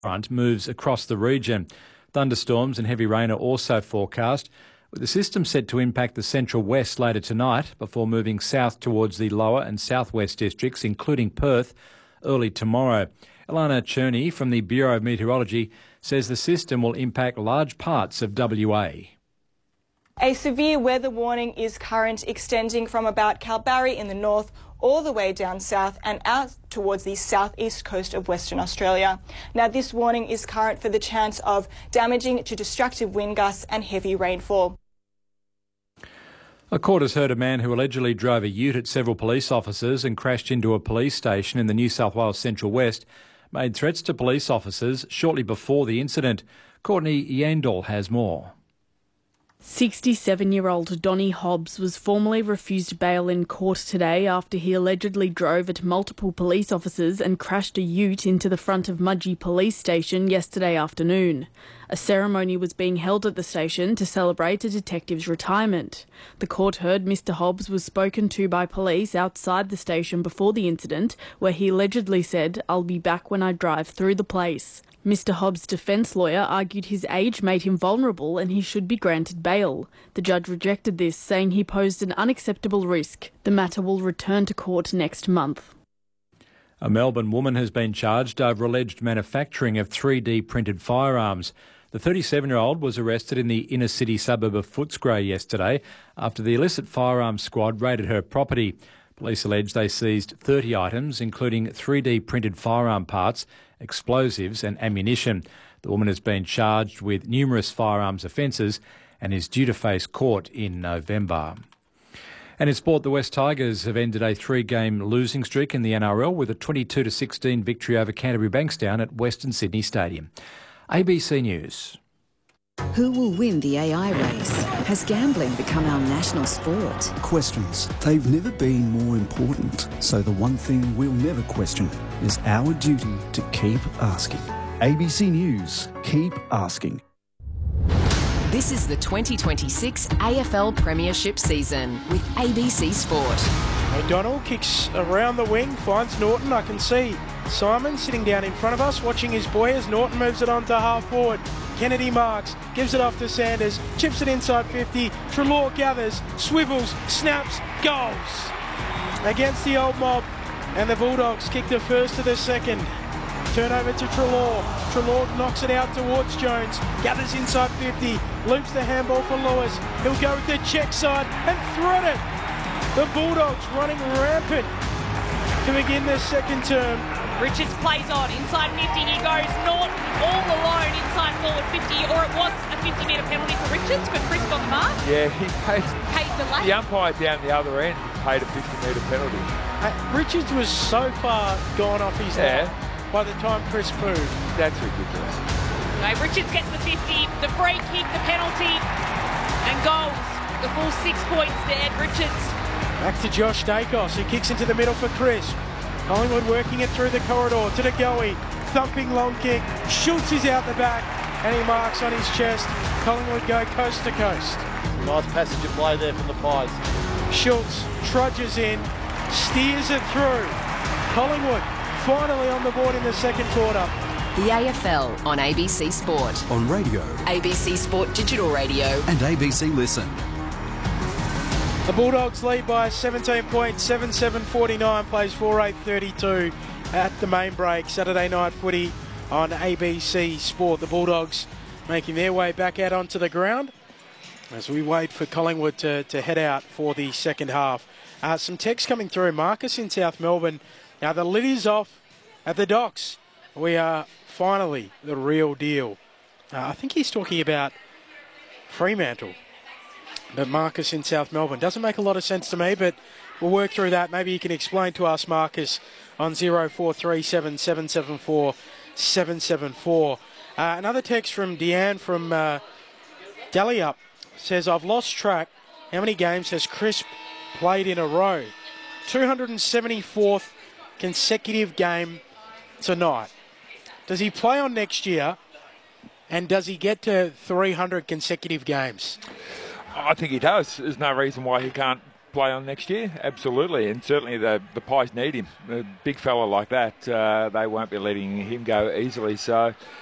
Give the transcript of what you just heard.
front moves across the region. Thunderstorms and heavy rain are also forecast, with the system set to impact the central west later tonight before moving south towards the lower and southwest districts, including Perth, early tomorrow. Ilana Cherney from the Bureau of Meteorology says the system will impact large parts of WA. A severe weather warning is current, extending from about Kalbarri in the north all the way down south and out towards the southeast coast of Western Australia. Now, this warning is current for the chance of damaging to destructive wind gusts and heavy rainfall. A court has heard a man who allegedly drove a ute at several police officers and crashed into a police station in the New South Wales Central West made threats to police officers shortly before the incident. Courtney Yandel has more. 67-year-old Donny Hobbs was formally refused bail in court today after he allegedly drove at multiple police officers and crashed a ute into the front of Mudgee Police Station yesterday afternoon. A ceremony was being held at the station to celebrate a detective's retirement. The court heard Mr Hobbs was spoken to by police outside the station before the incident, where he allegedly said, "I'll be back when I drive through the place." Mr Hobbs' defence lawyer argued his age made him vulnerable and he should be granted bail. The judge rejected this, saying he posed an unacceptable risk. The matter will return to court next month. A Melbourne woman has been charged over alleged manufacturing of 3D printed firearms. The 37-year-old was arrested in the inner city suburb of Footscray yesterday after the illicit firearms squad raided her property. Police allege they seized 30 items, including 3D printed firearm parts, explosives and ammunition. The woman has been charged with numerous firearms offences and is due to face court in November. And in sport, the West Tigers have ended a 3-game losing streak in the NRL with a 22-16 victory over Canterbury Bankstown at Western Sydney Stadium. ABC News. Who will win the AI race? Has gambling become our national sport? Questions. They've never been more important. So the one thing we'll never question is our duty to keep asking. ABC News. Keep asking. This is the 2026 AFL Premiership season with ABC Sport. O'Donnell kicks around the wing, finds Norton. I can see Simon sitting down in front of us, watching his boy as Norton moves it on to half forward. Kennedy marks, gives it off to Sanders, chips it inside 50. Treloar gathers, swivels, snaps, goals against the old mob. And the Bulldogs kick the first to the second. Turnover to Treloar. Treloar knocks it out towards Jones. Gathers inside 50. Loops the handball for Lewis. He'll go with the check side and thread it. The Bulldogs running rampant to begin the second term. Richards plays on, inside 50, he goes Norton all alone inside forward 50, or it was a 50-metre penalty for Richards, but Crisp on the mark. Yeah, he paid the late. The umpire down the other end paid a 50-metre penalty. Richards was so far gone off his line by the time Chris moved. That's ridiculous. No, Richards gets the 50, the free kick, the penalty, and goals. The full 6 points to Ed Richards. Back to Josh Dacos, who kicks into the middle for Chris. Collingwood working it through the corridor to the Goey. Thumping long kick. Schultz is out the back and he marks on his chest. Collingwood go coast to coast. Nice passage of play there from the Pies. Schultz trudges in, steers it through. Collingwood finally on the board in the second quarter. The AFL on ABC Sport. On radio. ABC Sport Digital Radio. And ABC Listen. The Bulldogs lead by 17 points, 7-7-49, plays 4-8-32 at the main break. Saturday night footy on ABC Sport. The Bulldogs making their way back out onto the ground as we wait for Collingwood to head out for the second half. Some text coming through. Marcus in South Melbourne. Now the lid is off at the docks. We are finally the real deal. I think he's talking about Fremantle. But Marcus in South Melbourne. Doesn't make a lot of sense to me, but we'll work through that. Maybe you can explain to us, Marcus, on 0437 774 774. Another text from Deanne from Dalyup says, I've lost track. How many games has Crisp played in a row? 274th consecutive game tonight. Does he play on next year? And does he get to 300 consecutive games? I think he does. There's no reason why he can't play on next year, absolutely, and certainly the Pies need him. A big fella like that, they won't be letting him go easily. So